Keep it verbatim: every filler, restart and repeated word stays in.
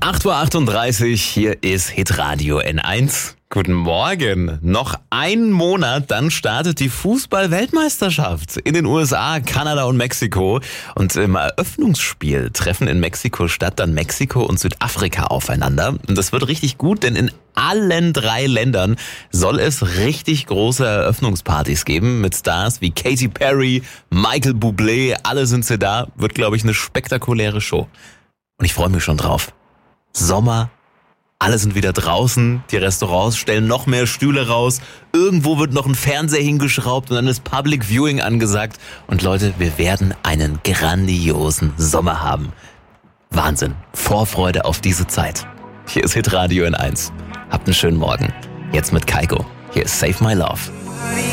acht Uhr achtunddreißig, hier ist Hitradio N eins. Guten Morgen. Noch einen Monat, dann startet die Fußball-Weltmeisterschaft in den U S A, Kanada und Mexiko. Und im Eröffnungsspiel treffen in Mexiko-Stadt dann Mexiko und Südafrika aufeinander. Und das wird richtig gut, denn in allen drei Ländern soll es richtig große Eröffnungspartys geben mit Stars wie Katy Perry, Michael Bublé. Alle sind sie da. Wird, glaube ich, eine spektakuläre Show. Und ich freue mich schon drauf. Sommer. Alle sind wieder draußen, die Restaurants stellen noch mehr Stühle raus, irgendwo wird noch ein Fernseher hingeschraubt und dann ist Public Viewing angesagt. Und Leute, wir werden einen grandiosen Sommer haben. Wahnsinn, Vorfreude auf diese Zeit. Hier ist Hitradio N eins. Habt einen schönen Morgen. Jetzt mit Kaiko. Hier ist Save My Love.